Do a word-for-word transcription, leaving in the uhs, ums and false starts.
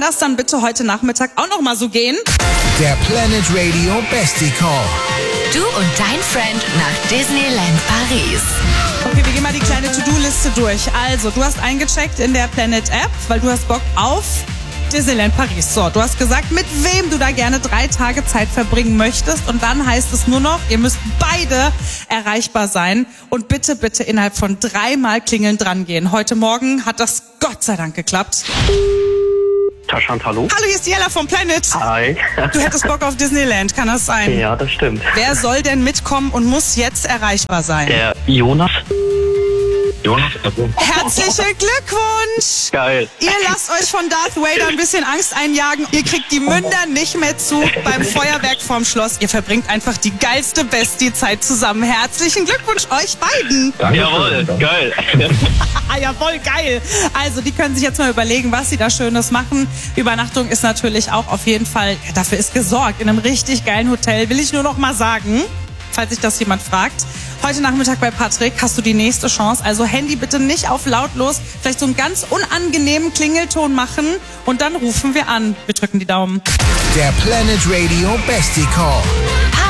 kann das dann bitte heute Nachmittag auch noch mal so gehen? Der Planet Radio Bestie Call. Du und dein Friend nach Disneyland Paris. Okay, wir gehen mal die kleine To-Do-Liste durch. Also, du hast eingecheckt in der Planet-App, weil du hast Bock auf Disneyland Paris. So, du hast gesagt, mit wem du da gerne drei Tage Zeit verbringen möchtest. Und dann heißt es nur noch, ihr müsst beide erreichbar sein. Und bitte, bitte innerhalb von dreimal klingeln dran gehen. Heute Morgen hat das Gott sei Dank geklappt. Taschan, hallo. Hallo, hier ist Jella vom Planet. Hi. Du hättest Bock auf Disneyland, kann das sein? Ja, das stimmt. Wer soll denn mitkommen und muss jetzt erreichbar sein? Der Jonas. Jonas, Herzlichen Glückwunsch! Geil. Ihr lasst euch von Darth Vader ein bisschen Angst einjagen. Ihr kriegt die Münder nicht mehr zu beim Feuerwerk vorm Schloss. Ihr verbringt einfach die geilste Bestie-Zeit zusammen. Herzlichen Glückwunsch euch beiden! danke. Jawohl, geil. Ah, jawohl, geil. Also, die können sich jetzt mal überlegen, was sie da Schönes machen. Übernachtung ist natürlich auch auf jeden Fall, ja, dafür ist gesorgt. In einem richtig geilen Hotel, will ich nur noch mal sagen, falls sich das jemand fragt. Heute Nachmittag bei Patrick hast du die nächste Chance. Also Handy bitte nicht auf lautlos, vielleicht so einen ganz unangenehmen Klingelton machen und dann rufen wir an. Wir drücken die Daumen. Der Planet Radio Bestie Call.